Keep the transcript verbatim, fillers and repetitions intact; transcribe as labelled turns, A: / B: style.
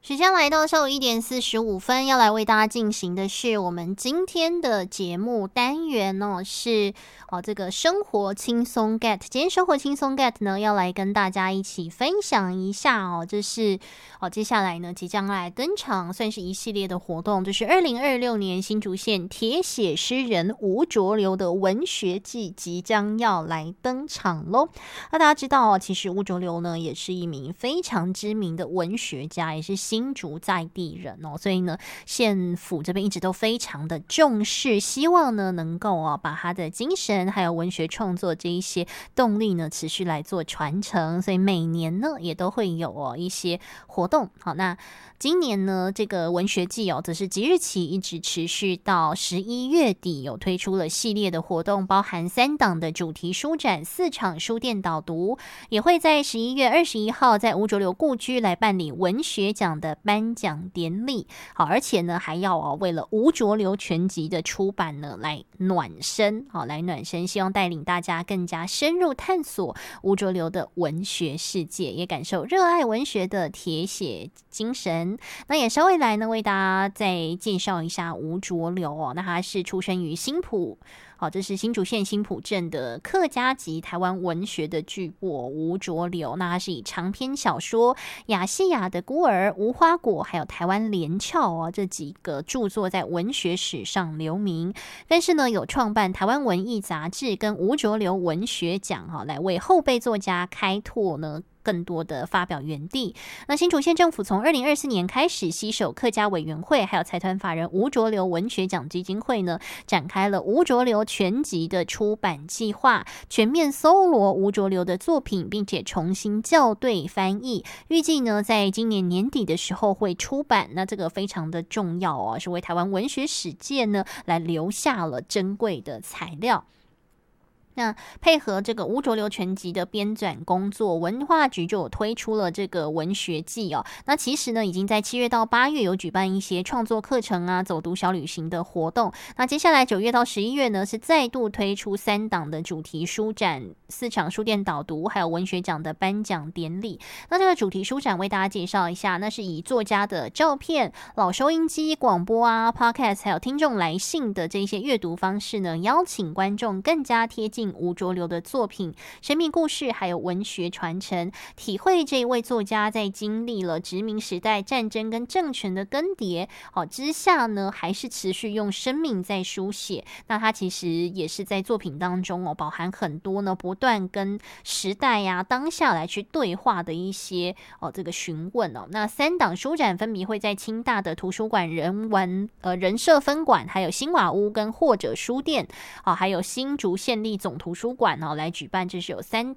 A: 时间来到下午一点四十五分，要来为大家进行的是我们今天的节目单元哦，是哦这个生活轻松 get。今天生活轻松 get 呢，要来跟大家一起分享一下哦，这是哦接下来呢即将来登场，算是一系列的活动，就是二零二六年新竹县铁血诗人吴浊流的文学季即将要来登场喽。那大家知道哦，其实吴浊流呢也是一名非常知名的文学家，也是新竹在地人哦，所以呢，县府这边一直都非常的重视，希望呢能够啊把他的精神还有文学创作这一些动力呢持续来做传承，所以每年呢也都会有哦一些活动。好，那今年呢这个文学季哦，则是即日起一直持续到十一月底，有推出了系列的活动，包含三档的主题书展、四场书店导读，也会在十一月二十一号在吴浊流故居来办理文学奖的颁奖典礼。好，而且呢还要哦为了吴浊流全集的出版呢来暖身，好来暖身，希望带领大家更加深入探索吴浊流的文学世界，也感受热爱文学的铁血精神。那也稍微来呢为大家再介绍一下吴浊流哦，那他是出生于新埔。好，这是新竹县新埔镇的客家籍台湾文学的巨擘吴浊流。那他是以长篇小说《亚细亚的孤儿》、《无花果》还有《台湾连翘》哦这几个著作在文学史上留名，但是呢有创办台湾文艺杂志跟吴浊流文学奖哈，来为后辈作家开拓呢更多的发表园地。那新竹县政府从二零二四年开始，携手客家委员会还有财团法人吴浊流文学奖基金会呢，展开了吴浊流全集的出版计划，全面搜罗吴浊流的作品，并且重新校对翻译。预计呢，在今年年底的时候会出版。那这个非常的重要哦，是为台湾文学史界呢来留下了珍贵的材料。那配合这个吴浊流全集的编纂工作，文化局就有推出了这个文学季哦。那其实呢，已经在七月到八月有举办一些创作课程啊、走读小旅行的活动。那接下来九月到十一月呢，是再度推出三档的主题书展、四场书店导读，还有文学奖的颁奖典礼。那这个主题书展为大家介绍一下，那是以作家的照片、老收音机、广播啊、podcast， 还有听众来信的这些阅读方式呢，邀请观众更加贴近吴浊流的作品、生命故事还有文学传承，体会这一位作家在经历了殖民时代战争跟政权的更迭好之下呢，还是持续用生命在书写。那他其实也是在作品当中哦，包含很多呢不断跟时代呀、啊、当下来去对话的一些哦这个询问哦。那三档书展分别会在清大的图书馆人文呃人社分馆，还有新瓦屋跟或者书店，好、哦、还有新竹县立总图书馆哦来举办，这是有三